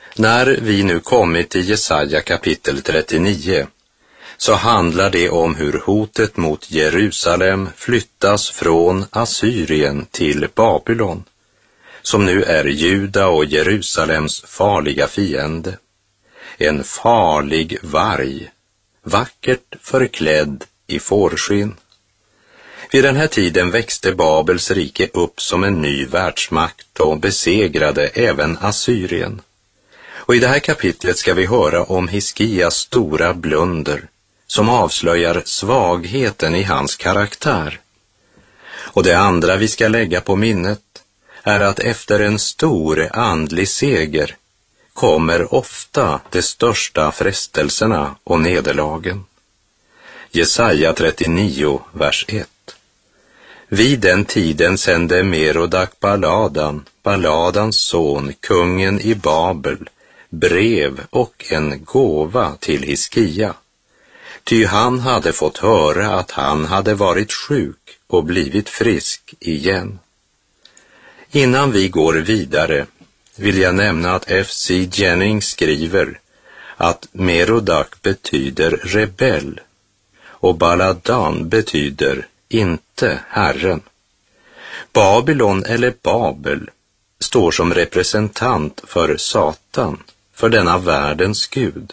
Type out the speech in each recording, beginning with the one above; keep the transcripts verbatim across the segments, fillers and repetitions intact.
När vi nu kommit till Jesaja kapitel trettionio så handlar det om hur hotet mot Jerusalem flyttas från Assyrien till Babylon, som nu är Juda och Jerusalems farliga fiende. En farlig varg, vackert förklädd i fårskinn. Vid den här tiden växte Babels rike upp som en ny världsmakt och besegrade även Assyrien. Och i det här kapitlet ska vi höra om Hiskias stora blunder som avslöjar svagheten i hans karaktär. Och det andra vi ska lägga på minnet är att efter en stor andlig seger kommer ofta de största frestelserna och nederlagen. Jesaja trettionio, vers ett. Vid den tiden sände Merodak Baladan, Baladans son, kungen i Babel, brev och en gåva till Hiskia. Ty han hade fått höra att han hade varit sjuk och blivit frisk igen. Innan vi går vidare vill jag nämna att F C Jennings skriver att Merodak betyder rebell och Baladan betyder inte Herren. Babylon eller Babel står som representant för Satan, för denna världens gud.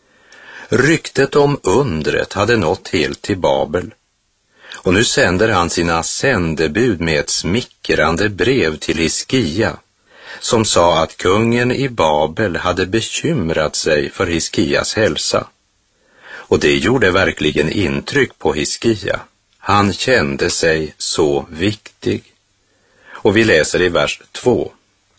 Ryktet om undret hade nått helt till Babel. Och nu sänder han sina sändebud med ett smickrande brev till Hiskia, som sa att kungen i Babel hade bekymrat sig för Hiskias hälsa. Och det gjorde verkligen intryck på Hiskia. Han kände sig så viktig. Och vi läser i vers två.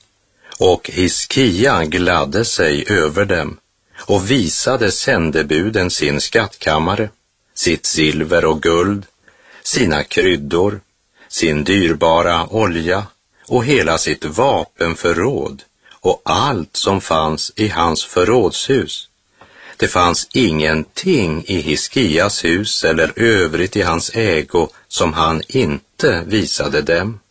Och Hiskia gladde sig över dem och visade sändebuden sin skattkammare, sitt silver och guld, sina kryddor, sin dyrbara olja och hela sitt vapenförråd och allt som fanns i hans förrådshus. Det fanns ingenting i Hiskias hus eller övrigt i hans ägo som han inte visade dem.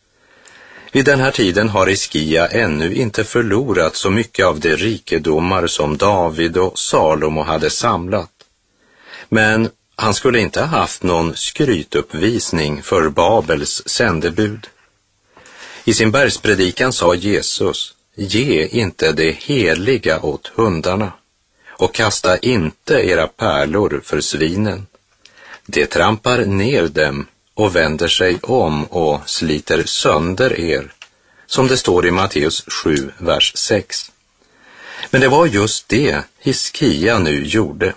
Vid den här tiden har Hiskia ännu inte förlorat så mycket av de rikedomar som David och Salomo hade samlat. Men han skulle inte ha haft någon skrytuppvisning för Babels sändebud. I sin bergspredikan sa Jesus, ge inte det heliga åt hundarna och kasta inte era pärlor för svinen. Det trampar ner dem och vänder sig om och sliter sönder er, som det står i Matteus sju, vers sex. Men det var just det Hiskia nu gjorde.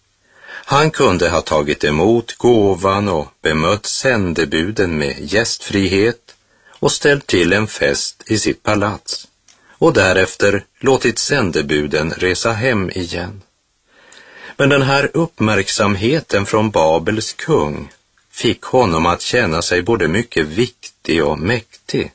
Han kunde ha tagit emot gåvan och bemött sändebuden med gästfrihet och ställt till en fest i sitt palats och därefter låtit sändebuden resa hem igen. Men den här uppmärksamheten från Babels kung fick honom att känna sig både mycket viktig och mäktig.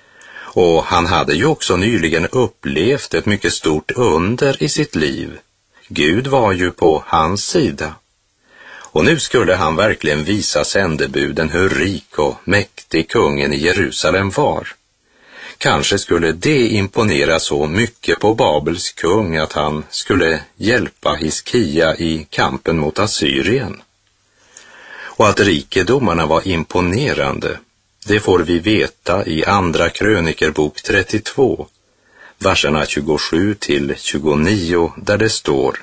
Och han hade ju också nyligen upplevt ett mycket stort under i sitt liv. Gud var ju på hans sida. Och nu skulle han verkligen visa sändebuden hur rik och mäktig kungen i Jerusalem var. Kanske skulle det imponera så mycket på Babels kung att han skulle hjälpa Hiskia i kampen mot Assyrien. Och att rikedomarna var imponerande, det får vi veta i andra krönikerbok trettiotvå, verserna tjugosju till tjugonio, där det står: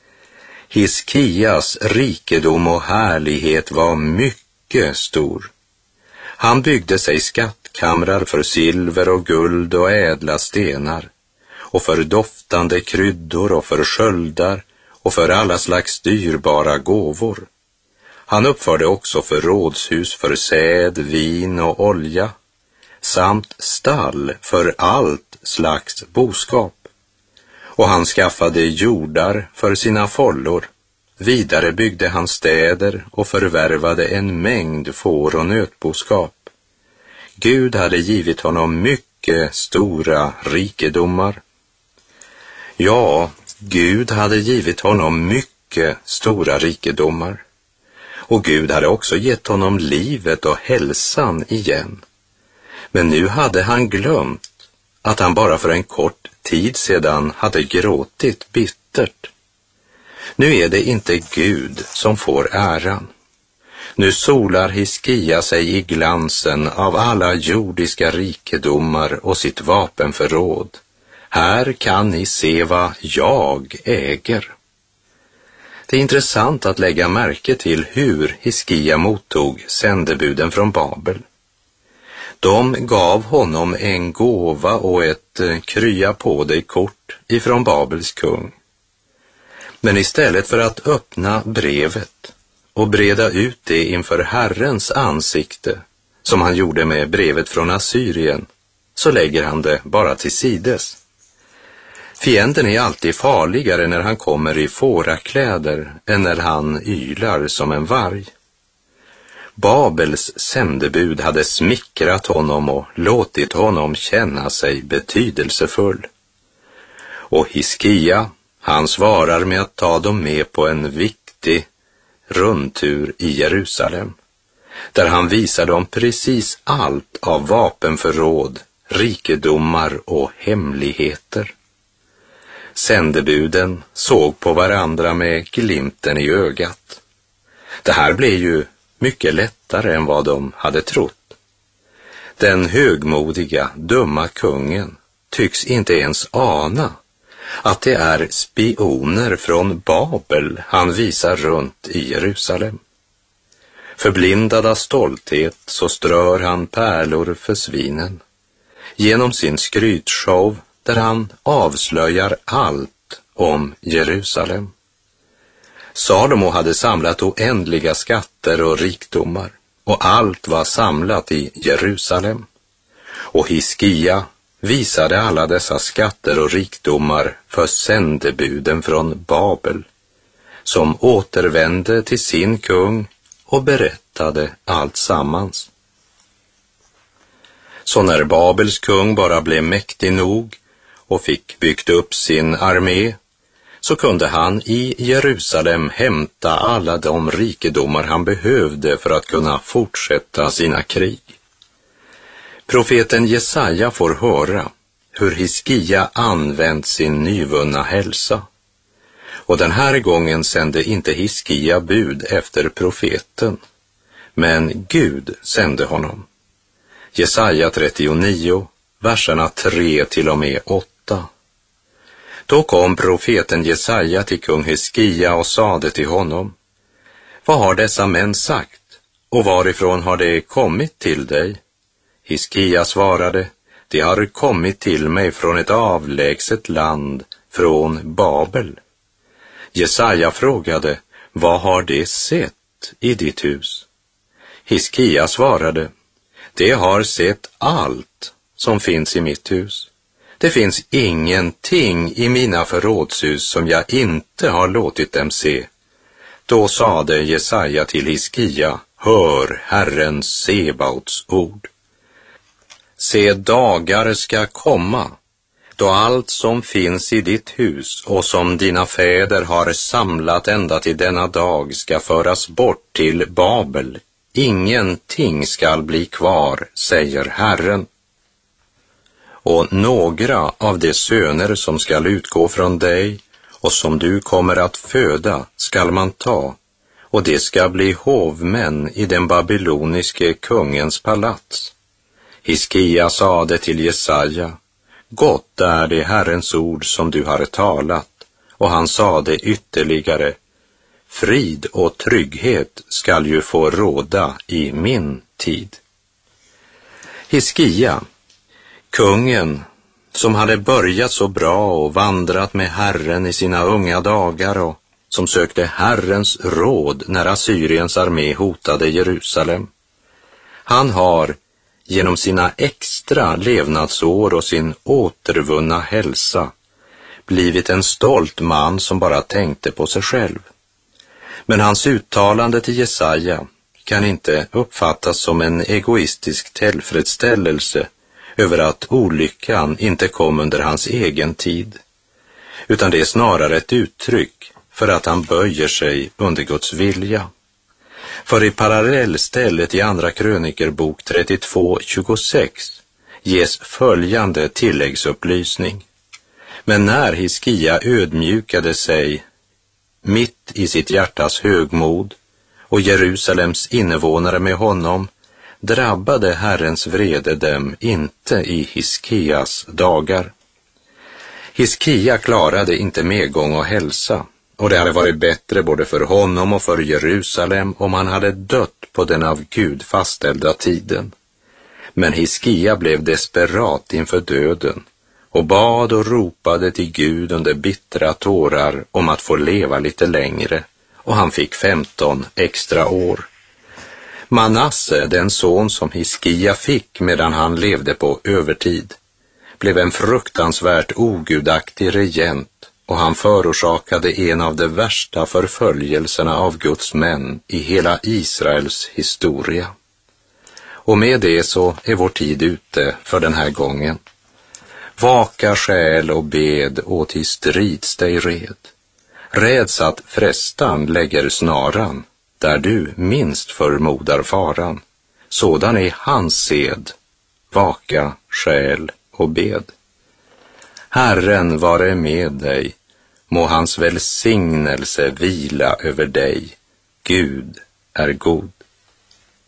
Hiskias rikedom och härlighet var mycket stor. Han byggde sig skattkamrar för silver och guld och ädla stenar, och för doftande kryddor och för sköldar och för alla slags dyrbara gåvor. Han uppförde också förrådshus för säd, vin och olja, samt stall för allt slags boskap. Och han skaffade jordar för sina follor. Vidare byggde han städer och förvärvade en mängd får och nötboskap. Gud hade givit honom mycket stora rikedomar. Ja, Gud hade givit honom mycket stora rikedomar. Och Gud hade också gett honom livet och hälsan igen. Men nu hade han glömt att han bara för en kort tid sedan hade gråtit bittert. Nu är det inte Gud som får äran. Nu solar Hiskia sig i glansen av alla jordiska rikedomar och sitt vapenförråd. Här kan ni se vad jag äger. Det är intressant att lägga märke till hur Hiskia mottog sändebuden från Babel. De gav honom en gåva och ett krya på dig kort ifrån Babels kung. Men istället för att öppna brevet och breda ut det inför Herrens ansikte, som han gjorde med brevet från Assyrien, så lägger han det bara till sides. Fienden är alltid farligare när han kommer i fårakläder än när han ylar som en varg. Babels sändebud hade smickrat honom och låtit honom känna sig betydelsefull. Och Hiskia, han svarar med att ta dem med på en viktig rundtur i Jerusalem, där han visar dem precis allt av vapenförråd, rikedomar och hemligheter. Sändebuden såg på varandra med glimten i ögat. Det här blev ju mycket lättare än vad de hade trott. Den högmodiga, dumma kungen tycks inte ens ana att det är spioner från Babel han visar runt i Jerusalem. Förblindad av stolthet så strör han pärlor för svinen genom sin skrytshow, där han avslöjar allt om Jerusalem. Salomo hade samlat oändliga skatter och rikdomar, och allt var samlat i Jerusalem. Och Hiskia visade alla dessa skatter och rikdomar för sändebuden från Babel, som återvände till sin kung och berättade allt sammans. Så när Babels kung bara blev mäktig nog och fick byggt upp sin armé, så kunde han i Jerusalem hämta alla de rikedomar han behövde för att kunna fortsätta sina krig. Profeten Jesaja får höra hur Hiskia använt sin nyvunna hälsa. Och den här gången sände inte Hiskia bud efter profeten, men Gud sände honom. Jesaja trettionio, verserna tre till och med åtta. Då kom profeten Jesaja till kung Hiskia och sade till honom: Vad har dessa män sagt, och varifrån har det kommit till dig? Hiskia svarade: Det har kommit till mig från ett avlägset land, från Babel. Jesaja frågade: Vad har det sett i ditt hus? Hiskia svarade: Det har sett allt som finns i mitt hus. Det finns ingenting i mina förrådshus som jag inte har låtit dem se. Då sade Jesaja till Hiskia: Hör Herrens Sebaots ord. Se, dagar ska komma då allt som finns i ditt hus och som dina fäder har samlat ända till denna dag ska föras bort till Babel. Ingenting skall bli kvar, säger Herren. Och några av de söner som skall utgå från dig och som du kommer att föda skall man ta, och det ska bli hovmän i den babyloniske kungens palats. Hiskia sade till Jesaja: Gott är det Herrens ord som du har talat. Och han sade ytterligare: Frid och trygghet skall ju få råda i min tid. Hiskia, kungen som hade börjat så bra och vandrat med Herren i sina unga dagar och som sökte Herrens råd när Assyriens armé hotade Jerusalem. Han har genom sina extra levnadsår och sin återvunna hälsa blivit en stolt man som bara tänkte på sig själv. Men hans uttalande till Jesaja kan inte uppfattas som en egoistisk tillfredsställelse över att olyckan inte kom under hans egen tid, utan det är snarare ett uttryck för att han böjer sig under Guds vilja. För i parallellstället i andra kröniker bok trettiotvå tjugosex ges följande tilläggsupplysning. Men när Hiskia ödmjukade sig mitt i sitt hjärtas högmod och Jerusalems invånare med honom, drabbade Herrens vrede dem inte i Hiskias dagar. Hiskia klarade inte medgång och hälsa, och det hade varit bättre både för honom och för Jerusalem om han hade dött på den av Gud fastställda tiden. Men Hiskia blev desperat inför döden och bad och ropade till Gud under bittra tårar om att få leva lite längre, och han fick femton extra år. Manasse, den son som Hiskia fick medan han levde på övertid, blev en fruktansvärt ogudaktig regent, och han förorsakade en av de värsta förföljelserna av Guds män i hela Israels historia. Och med det så är vår tid ute för den här gången. Vaka själ och bed och till strids dig red. Räds att frestan lägger snaran, där du minst förmodar faran. Sådan är hans sed, vaka själ och bed. Herren vare med dig, må hans välsignelse vila över dig. Gud är god.